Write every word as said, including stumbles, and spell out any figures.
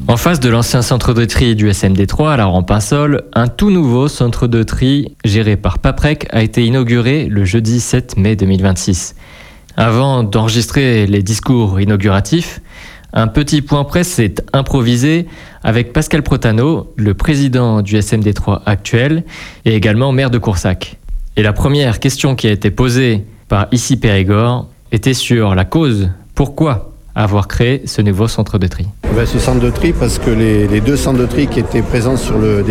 En face de l'ancien centre de tri du S M D trois à la Rampe-Pinsol, un tout nouveau centre de tri géré par Paprec a été inauguré le jeudi sept mai deux mille vingt-six. Avant d'enregistrer les discours inauguratifs, un petit point presse est improvisé avec Pascal Protano, le président du S M D trois actuel et également maire de Coursac. Et la première question qui a été posée par Ici Périgord était sur la cause. Pourquoi avoir créé ce nouveau centre de tri ? Ben, ce centre de tri, parce que les, les deux centres de tri qui étaient présents sur le